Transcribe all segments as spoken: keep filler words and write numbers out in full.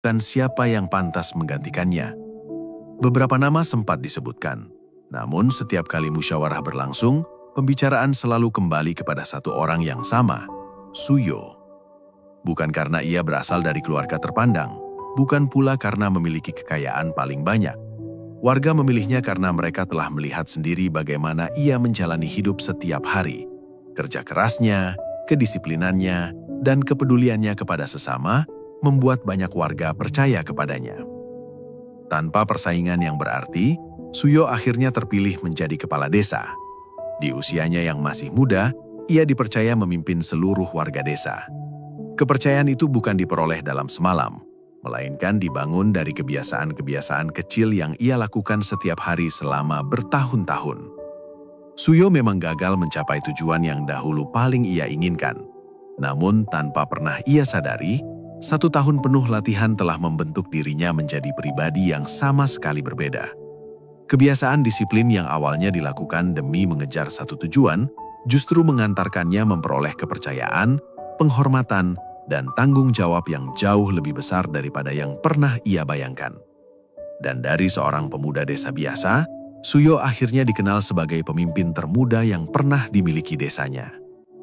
siapa yang pantas menggantikannya. Beberapa nama sempat disebutkan, namun setiap kali musyawarah berlangsung, pembicaraan selalu kembali kepada satu orang yang sama, Suyo. Bukan karena ia berasal dari keluarga terpandang, bukan pula karena memiliki kekayaan paling banyak. Warga memilihnya karena mereka telah melihat sendiri bagaimana ia menjalani hidup setiap hari. Kerja kerasnya, kedisiplinannya, dan kepeduliannya kepada sesama membuat banyak warga percaya kepadanya. Tanpa persaingan yang berarti, Suyo akhirnya terpilih menjadi kepala desa. Di usianya yang masih muda, ia dipercaya memimpin seluruh warga desa. Kepercayaan itu bukan diperoleh dalam semalam, melainkan dibangun dari kebiasaan-kebiasaan kecil yang ia lakukan setiap hari selama bertahun-tahun. Suyo memang gagal mencapai tujuan yang dahulu paling ia inginkan. Namun tanpa pernah ia sadari, satu tahun penuh latihan telah membentuk dirinya menjadi pribadi yang sama sekali berbeda. Kebiasaan disiplin yang awalnya dilakukan demi mengejar satu tujuan, justru mengantarkannya memperoleh kepercayaan, penghormatan, dan tanggung jawab yang jauh lebih besar daripada yang pernah ia bayangkan. Dan dari seorang pemuda desa biasa, Suyo akhirnya dikenal sebagai pemimpin termuda yang pernah dimiliki desanya.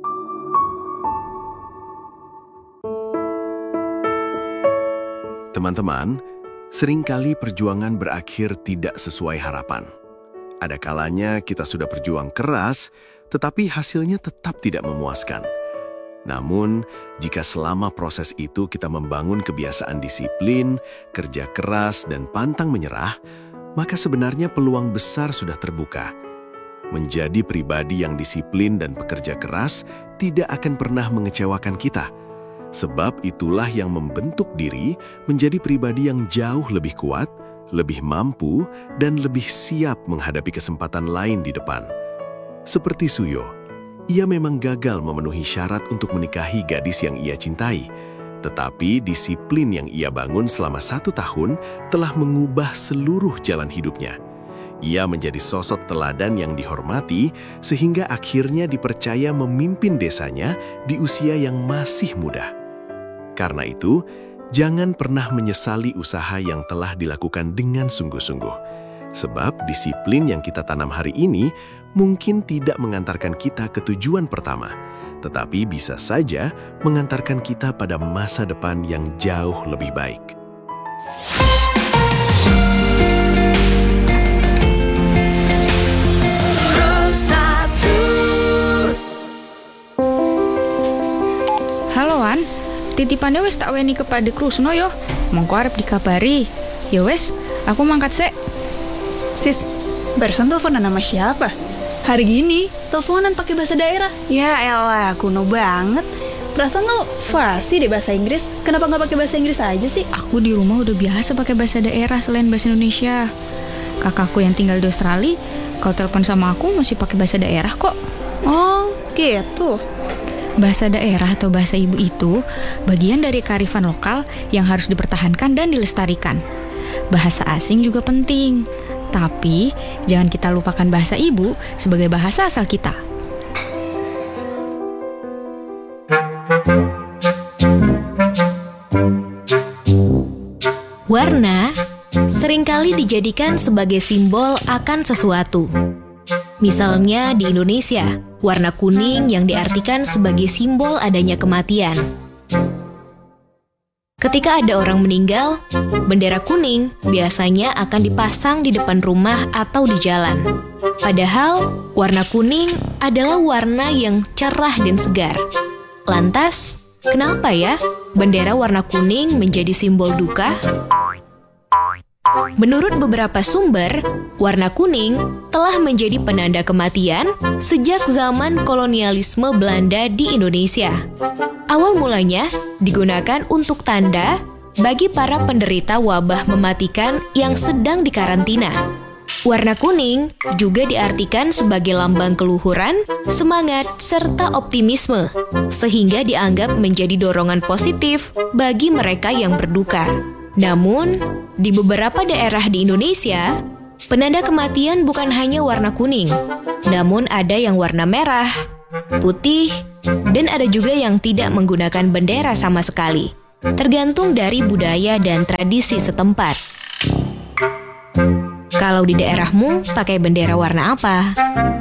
Teman-teman, seringkali perjuangan berakhir tidak sesuai harapan. Ada kalanya kita sudah berjuang keras, tetapi hasilnya tetap tidak memuaskan. Namun, jika selama proses itu kita membangun kebiasaan disiplin, kerja keras, dan pantang menyerah, maka sebenarnya peluang besar sudah terbuka. Menjadi pribadi yang disiplin dan pekerja keras tidak akan pernah mengecewakan kita. Sebab itulah yang membentuk diri menjadi pribadi yang jauh lebih kuat, lebih mampu, dan lebih siap menghadapi kesempatan lain di depan. Seperti Suyo, ia memang gagal memenuhi syarat untuk menikahi gadis yang ia cintai. Tetapi disiplin yang ia bangun selama satu tahun telah mengubah seluruh jalan hidupnya. Ia menjadi sosok teladan yang dihormati sehingga akhirnya dipercaya memimpin desanya di usia yang masih muda. Karena itu, jangan pernah menyesali usaha yang telah dilakukan dengan sungguh-sungguh. Sebab disiplin yang kita tanam hari ini mungkin tidak mengantarkan kita ke tujuan pertama, tetapi bisa saja mengantarkan kita pada masa depan yang jauh lebih baik. Halo Wan, titipannya wis tak weni kepada Krusno yo. Mongko arep dikabari. Ya wes, aku mangkat sek. Sis, barusan teleponan sama siapa? Hari gini, teleponan pakai bahasa daerah. Ya elah, kuno banget. Perasaan lo fasih deh bahasa Inggris. Kenapa nggak pakai bahasa Inggris aja sih? Aku di rumah udah biasa pakai bahasa daerah selain bahasa Indonesia. Kakakku yang tinggal di Australia, kalau telepon sama aku masih pakai bahasa daerah kok. Oh, gitu. Bahasa daerah atau bahasa ibu itu bagian dari kearifan lokal yang harus dipertahankan dan dilestarikan. Bahasa asing juga penting, tapi jangan kita lupakan bahasa ibu sebagai bahasa asal kita. Warna seringkali dijadikan sebagai simbol akan sesuatu. Misalnya di Indonesia, warna kuning yang diartikan sebagai simbol adanya kematian. Ketika ada orang meninggal, bendera kuning biasanya akan dipasang di depan rumah atau di jalan. Padahal, warna kuning adalah warna yang cerah dan segar. Lantas, kenapa ya bendera warna kuning menjadi simbol duka? Menurut beberapa sumber, warna kuning telah menjadi penanda kematian sejak zaman kolonialisme Belanda di Indonesia. Awal mulanya digunakan untuk tanda bagi para penderita wabah mematikan yang sedang dikarantina. Warna kuning juga diartikan sebagai lambang keluhuran, semangat, serta optimisme, sehingga dianggap menjadi dorongan positif bagi mereka yang berduka. Namun, di beberapa daerah di Indonesia, penanda kematian bukan hanya warna kuning, namun ada yang warna merah, putih, dan ada juga yang tidak menggunakan bendera sama sekali. tergantung dari budaya dan tradisi setempat. Kalau di daerahmu pakai bendera warna apa?